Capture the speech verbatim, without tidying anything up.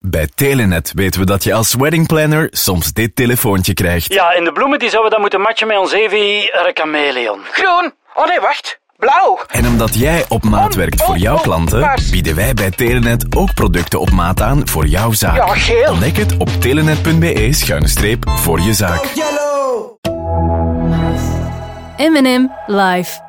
Bij Telenet weten we dat je als weddingplanner soms dit telefoontje krijgt. Ja, en de bloemen die zouden dan moeten matchen met ons Evi chameleon. Groen. Oh nee, wacht. Blauw. En omdat jij op maat werkt voor jouw klanten, bieden wij bij Telenet ook producten op maat aan voor jouw zaak. Ja, geel. Ontdek het op telenet.be schuine streep voor je zaak. M en M live.